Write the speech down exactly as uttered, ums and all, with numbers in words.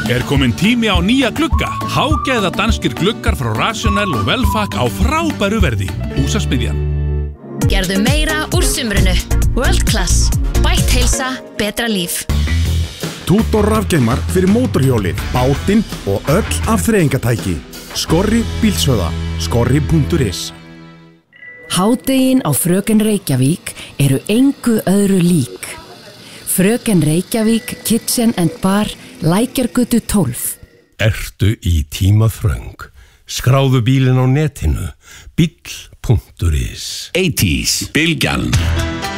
Er komin tími á nýja glugga. Hágæða danskir gluggar frá Rational og Velfak á frábæru verði. Húsasmiðjan. Gerðu meira úr sumrunu. World Class. Bætt heilsa, betra líf. Tutor rafgeimar fyrir mótorhjólið, bátinn og öll afþreyingatæki. Skorri bílsöða. Skorri punktur is. Hádegin á Fröken Reykjavík eru engu öðru lík. Fröken Reykjavík Kitchen and Bar, Lækjargötu tólf. Ertu í tímaþröng? Skráðu bílinn á netinu. bíll punktur is. eighties, Bylgjan.